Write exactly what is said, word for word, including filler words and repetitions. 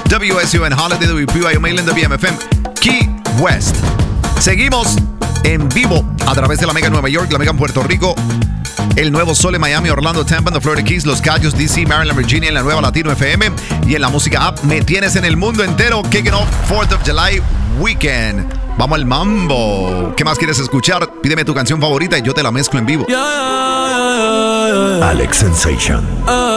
W S U N Holiday, W P I O Mainland, W M F M, Key West. Seguimos en vivo a través de la Mega en Nueva York, la Mega en Puerto Rico, el Nuevo Sol en Miami, Orlando, Tampa, en the Florida Keys, Los Cayos, D C, Maryland, Virginia, en la nueva Latino F M y en la música app. Me tienes en el mundo entero, kicking off fourth of July weekend. Vamos al mambo. ¿Qué más quieres escuchar? Pídeme tu canción favorita y yo te la mezclo en vivo. Alex Sensation.